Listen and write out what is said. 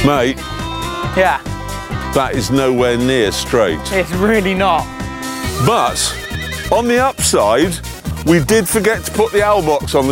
Mate, Yeah, that is nowhere near straight. it's really not. But on the upside, we did forget to put the L box on the